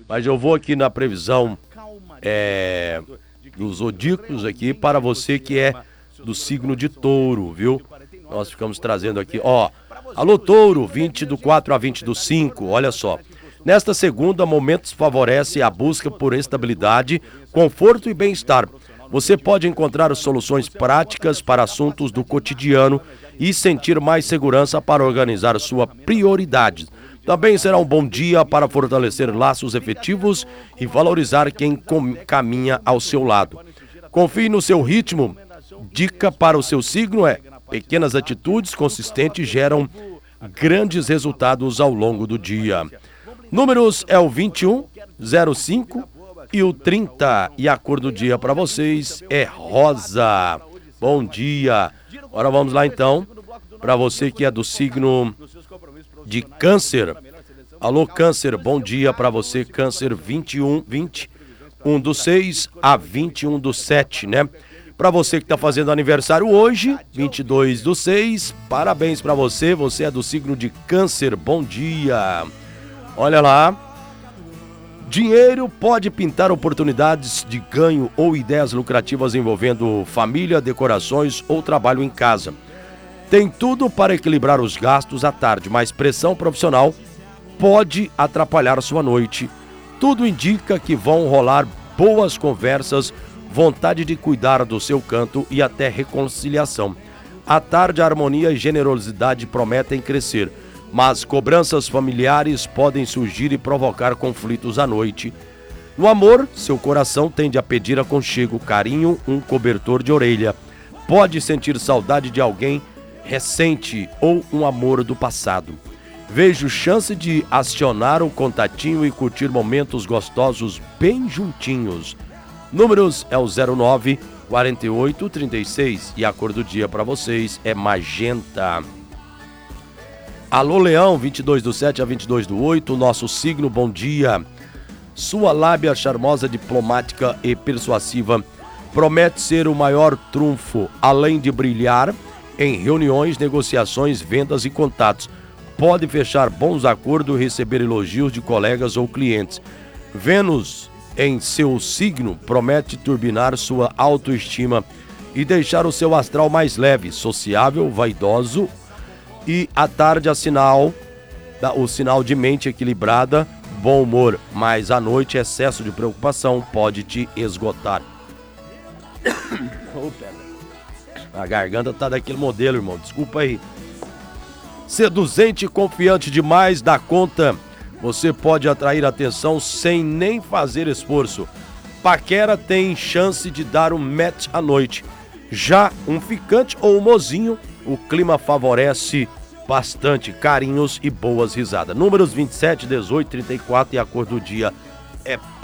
Mas eu vou aqui na previsão dos zodíacos aqui para você que é do signo de touro, viu? Nós ficamos trazendo aqui, ó. Alô, touro, 20/4 a 20/5, olha só. Nesta segunda, momentos favorecem a busca por estabilidade, conforto e bem-estar. Você pode encontrar soluções práticas para assuntos do cotidiano e sentir mais segurança para organizar sua prioridade. Também será um bom dia para fortalecer laços efetivos e valorizar quem caminha ao seu lado. Confie no seu ritmo. Dica para o seu signo é: pequenas atitudes consistentes geram grandes resultados ao longo do dia. Números é o 21, 05 e o 30. E a cor do dia para vocês é rosa. Bom dia. Agora vamos lá então, para você que é do signo de câncer. Alô, câncer, bom dia para você, câncer, 21/6 a 21/7, né? Para você que está fazendo aniversário hoje, 22/6, parabéns para você, você é do signo de câncer, bom dia. Olha lá, dinheiro pode pintar oportunidades de ganho ou ideias lucrativas envolvendo família, decorações ou trabalho em casa. Tem tudo para equilibrar os gastos à tarde, mas pressão profissional pode atrapalhar sua noite. Tudo indica que vão rolar boas conversas, vontade de cuidar do seu canto e até reconciliação. À tarde, a harmonia e generosidade prometem crescer, mas cobranças familiares podem surgir e provocar conflitos à noite. No amor, seu coração tende a pedir aconchego, carinho, um cobertor de orelha. Pode sentir saudade de alguém recente ou um amor do passado. Vejo chance de acionar um contatinho e curtir momentos gostosos bem juntinhos. Números é o 09, 48, 36 e a cor do dia para vocês é magenta. Alô, Leão, 22/7 a 22/8, nosso signo, bom dia. Sua lábia charmosa, diplomática e persuasiva promete ser o maior trunfo, além de brilhar em reuniões, negociações, vendas e contatos. Pode fechar bons acordos e receber elogios de colegas ou clientes. Vênus em seu signo promete turbinar sua autoestima e deixar o seu astral mais leve, sociável, vaidoso. E à tarde o sinal de mente equilibrada, bom humor, mas à noite excesso de preocupação pode te esgotar. A garganta tá daquele modelo, irmão, desculpa aí. Seduzente e confiante demais da conta, você pode atrair atenção sem nem fazer esforço. Paquera tem chance de dar um match à noite. Já um ficante ou um mozinho, o clima favorece bastante carinhos e boas risadas. Números 27, 18, 34 e a cor do dia é